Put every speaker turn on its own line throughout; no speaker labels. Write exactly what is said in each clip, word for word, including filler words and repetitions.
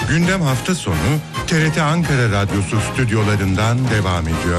Gündem hafta sonu T R T Ankara Radyosu stüdyolarından devam ediyor.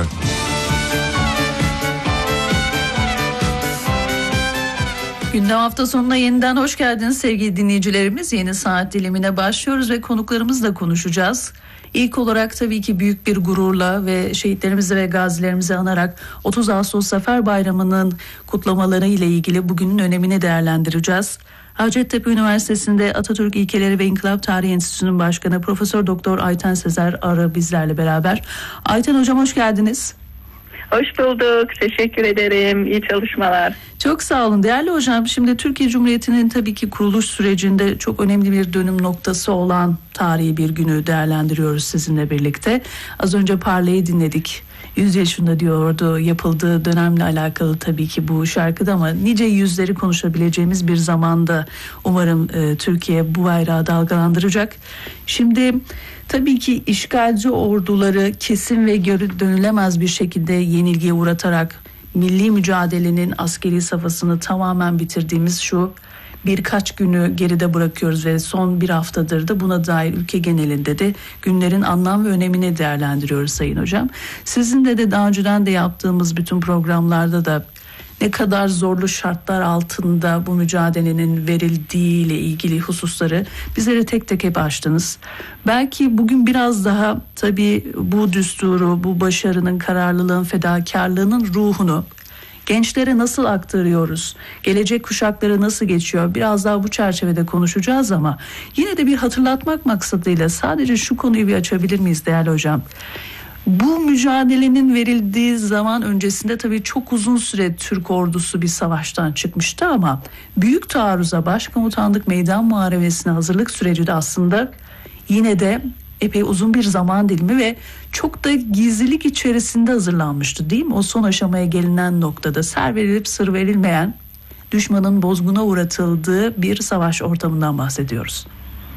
Gündem hafta sonuna yeniden hoş geldiniz sevgili dinleyicilerimiz. Yeni saat dilimine başlıyoruz ve konuklarımızla konuşacağız. İlk olarak tabii ki büyük bir gururla ve şehitlerimizi ve gazilerimizi anarak otuz Ağustos Zafer Bayramı'nın kutlamaları ile ilgili bugünün önemini değerlendireceğiz. Hacettepe Üniversitesi'nde Atatürk İlkeleri ve İnkılap Tarihi Enstitüsü'nün başkanı Profesör Doktor Ayten Sezer Arı bizlerle beraber. Ayten Hocam hoş geldiniz.
Hoş bulduk. Teşekkür ederim. İyi çalışmalar.
Çok sağ olun. Değerli hocam, şimdi Türkiye Cumhuriyeti'nin tabii ki kuruluş sürecinde çok önemli bir dönüm noktası olan tarihi bir günü değerlendiriyoruz sizinle birlikte. Az önce Parlay'ı dinledik. Yüz yaşında diyordu, yapıldığı dönemle alakalı tabii ki bu şarkıda, ama nice yüzleri konuşabileceğimiz bir zamanda umarım e, Türkiye bu bayrağı dalgalandıracak. Şimdi tabii ki işgalci orduları kesin ve geri dönülemez bir şekilde yenilgiye uğratarak milli mücadelenin askeri safhasını tamamen bitirdiğimiz şu birkaç günü geride bırakıyoruz ve son bir haftadır da buna dair ülke genelinde de günlerin anlam ve önemini değerlendiriyoruz Sayın Hocam. Sizinle de daha önceden de yaptığımız bütün programlarda da ne kadar zorlu şartlar altında bu mücadelenin verildiği ile ilgili hususları bizlere tek tek hep açtınız. Belki bugün biraz daha tabii bu düsturu, bu başarının, kararlılığın, fedakarlığının ruhunu gençlere nasıl aktarıyoruz? Gelecek kuşaklara nasıl geçiyor? Biraz daha bu çerçevede konuşacağız ama yine de bir hatırlatmak maksadıyla sadece şu konuyu bir açabilir miyiz değerli hocam? Bu mücadelenin verildiği zaman öncesinde tabii çok uzun süre Türk ordusu bir savaştan çıkmıştı ama büyük taarruza, başkomutanlık meydan muharebesine hazırlık süreci de aslında yine de epey uzun bir zaman dilimi ve çok da gizlilik içerisinde hazırlanmıştı değil mi? O son aşamaya gelinen noktada ser verilip sır verilmeyen, düşmanın bozguna uğratıldığı bir savaş ortamından bahsediyoruz.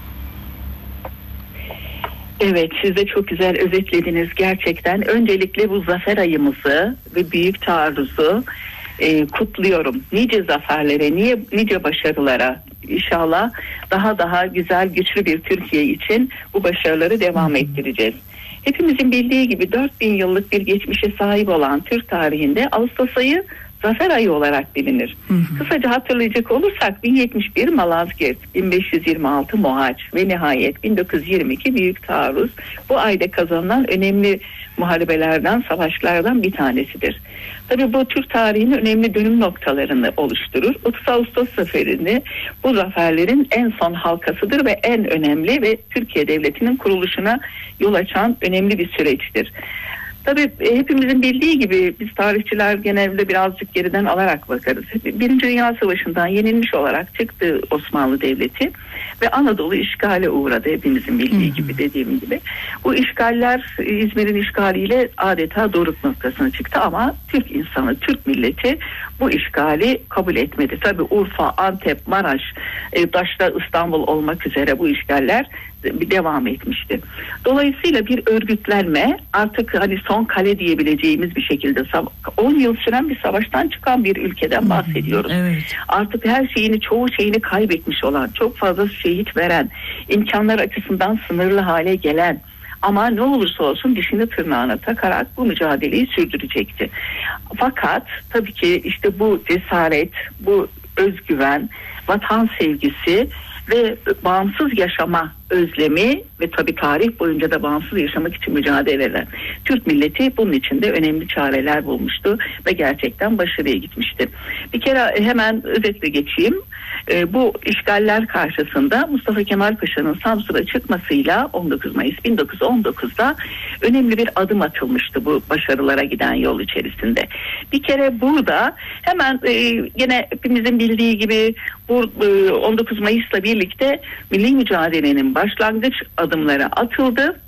Evet, siz de çok güzel özetlediniz gerçekten. Öncelikle bu zafer ayımızı ve büyük taarruzu e, kutluyorum. Nice zaferlere, nice, nice başarılara. İnşallah daha daha güzel, güçlü bir Türkiye için bu başarıları devam ettireceğiz. Hepimizin bildiği gibi dört bin yıllık bir geçmişe sahip olan Türk tarihinde Ağustos ayı zafer ayı olarak bilinir. Hı hı. Kısaca hatırlayacak olursak bin yetmiş bir Malazgirt, bin beş yüz yirmi altı Mohaç ve nihayet bin dokuz yüz yirmi iki Büyük Taarruz bu ayda kazanılan önemli muharebelerden, savaşlardan bir tanesidir. Tabii bu Türk tarihinin önemli dönüm noktalarını oluşturur. otuz Ağustos zaferini bu zaferlerin en son halkasıdır ve en önemli ve Türkiye Devleti'nin kuruluşuna yol açan önemli bir süreçtir. Tabii hepimizin bildiği gibi biz tarihçiler genelde birazcık geriden alarak bakarız. Birinci Dünya Savaşı'ndan yenilmiş olarak çıktı Osmanlı Devleti ve Anadolu işgale uğradı, hepimizin bildiği gibi, dediğim gibi. Bu işgaller İzmir'in işgaliyle adeta doruk noktasına çıktı ama Türk insanı, Türk milleti bu işgali kabul etmedi. Tabii Urfa, Antep, Maraş, başta İstanbul olmak üzere bu işgaller devam etmişti. Dolayısıyla bir örgütlenme, artık hani son kale diyebileceğimiz bir şekilde on yıl süren bir savaştan çıkan bir ülkeden bahsediyoruz. Evet. Artık her şeyini, çoğu şeyini kaybetmiş olan, çok fazla şehit veren, imkanlar açısından sınırlı hale gelen ama ne olursa olsun dişini tırnağına takarak bu mücadeleyi sürdürecekti. Fakat tabii ki işte bu cesaret, bu özgüven, vatan sevgisi ve bağımsız yaşama özlemi ve tabii tarih boyunca da bağımsız yaşamak için mücadele eden Türk milleti bunun için de önemli çareler bulmuştu ve gerçekten başarıya gitmişti. Bir kere hemen özetle geçeyim. Ee, bu işgaller karşısında Mustafa Kemal Paşa'nın Samsun'a çıkmasıyla on dokuz Mayıs bin dokuz yüz on dokuzda önemli bir adım atılmıştı bu başarılara giden yol içerisinde. Bir kere burada hemen e, yine hepimizin bildiği gibi bu e, on dokuz Mayıs'la birlikte milli mücadelenin başlangıç adımları atıldı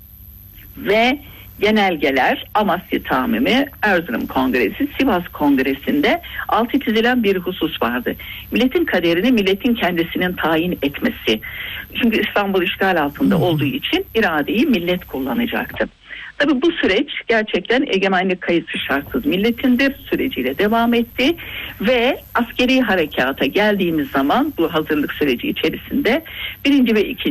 ve genelgeler, Amasya Tamimi, Erzurum Kongresi, Sivas Kongresi'nde altı çizilen bir husus vardı. Milletin kaderini milletin kendisinin tayin etmesi. Çünkü İstanbul işgal altında olduğu için iradeyi millet kullanacaktı. Tabii bu süreç gerçekten egemenlik kayıtsız şartsız milletindir süreciyle devam etti ve askeri harekata geldiğimiz zaman bu hazırlık süreci içerisinde birinci ve ikinci